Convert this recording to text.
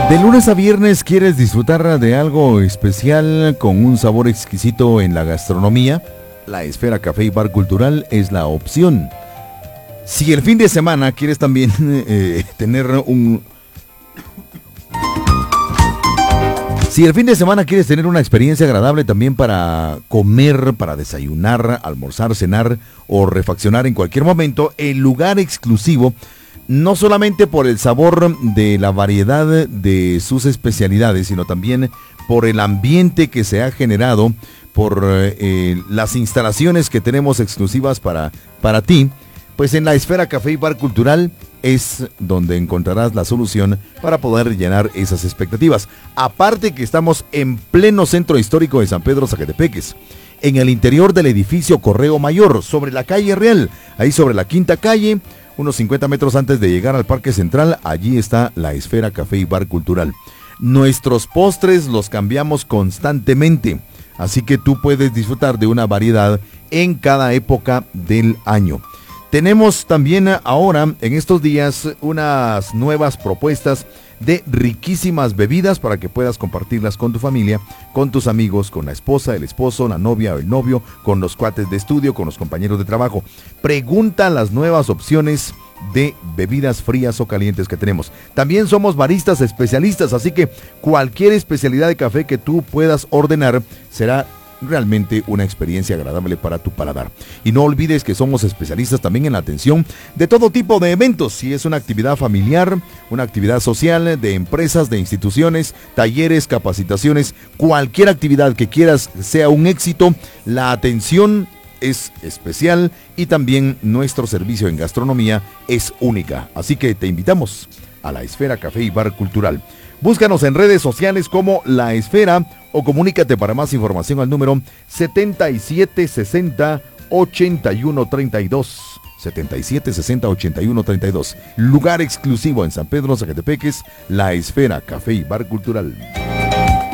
De lunes a viernes, ¿quieres disfrutar de algo especial con un sabor exquisito en la gastronomía? La Esfera Café y Bar Cultural es la opción. Si el fin de semana quieres también tener un... Si el fin de semana quieres tener una experiencia agradable también para comer, para desayunar, almorzar, cenar o refaccionar en cualquier momento, el lugar exclusivo, no solamente por el sabor de la variedad de sus especialidades, sino también por el ambiente que se ha generado, por las instalaciones que tenemos exclusivas para ti, pues en la Esfera Café y Bar Cultural es donde encontrarás la solución para poder llenar esas expectativas. Aparte que estamos en pleno centro histórico de San Pedro Zacatepeques, en el interior del edificio Correo Mayor, sobre la calle Real, ahí sobre la Quinta Calle, unos 50 metros antes de llegar al Parque Central, allí está la Esfera Café y Bar Cultural. Nuestros postres los cambiamos constantemente, así que tú puedes disfrutar de una variedad en cada época del año. Tenemos también ahora, en estos días, unas nuevas propuestas de riquísimas bebidas para que puedas compartirlas con tu familia, con tus amigos, con la esposa, el esposo, la novia o el novio, con los cuates de estudio, con los compañeros de trabajo. Pregunta las nuevas opciones de bebidas frías o calientes que tenemos. También somos baristas especialistas, así que cualquier especialidad de café que tú puedas ordenar será realmente una experiencia agradable para tu paladar. Y no olvides que somos especialistas también en la atención de todo tipo de eventos. Si es una actividad familiar, una actividad social, de empresas, de instituciones, talleres, capacitaciones, cualquier actividad que quieras sea un éxito, la atención es especial y también nuestro servicio en gastronomía es única. Así que te invitamos a la Esfera Café y Bar Cultural. Búscanos en redes sociales como La Esfera o comunícate para más información al número 7760-8132. 7760-8132. Lugar exclusivo en San Pedro Zacatepeques, La Esfera Café y Bar Cultural.